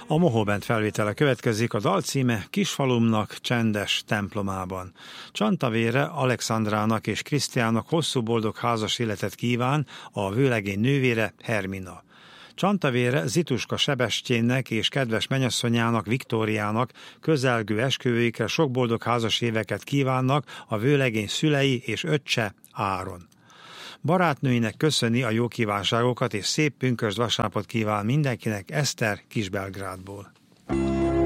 A Mohó Band felvétele következik, a dal címe Kisfalumnak csendes templomában. Csantavére Alexandrának és Krisztiának hosszú boldog házas életet kíván a vőlegény nővére, Hermina. Csantavére Zituska Sebestyénnek és kedves mennyasszonyának, Viktóriának közelgő esküvőikre sok boldog házas éveket kívánnak a vőlegény szülei és öccse, Áron. Barátnőinek köszöni a jó kívánságokat és szép pünkösd vasárnapot kíván mindenkinek Eszter Kisbelgrádból.